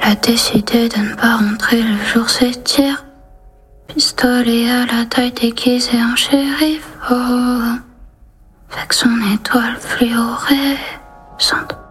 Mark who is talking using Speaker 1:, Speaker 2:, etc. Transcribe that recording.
Speaker 1: Elle a décidé de ne pas rentrer le jour s'étire. Pistolet à la taille déguisé en shérif. Oh, avec son étoile fluorescente.